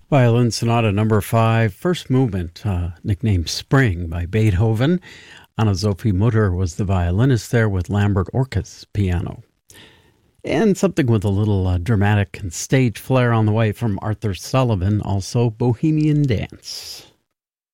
Violin Sonata Number 5, first movement, nicknamed Spring by Beethoven. Anna-Sophie Mutter was the violinist there with Lambert Orkes piano. And something with a little dramatic and stage flair on the way from Arthur Sullivan, also Bohemian Dance.